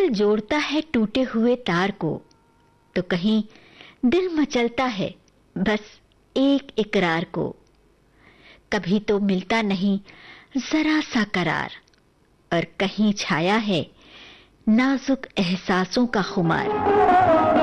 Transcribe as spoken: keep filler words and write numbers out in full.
दिल जोड़ता है टूटे हुए तार को, तो कहीं दिल मचलता है बस एक इकरार को। कभी तो मिलता नहीं जरा सा करार, और कहीं छाया है नाजुक एहसासों का खुमार।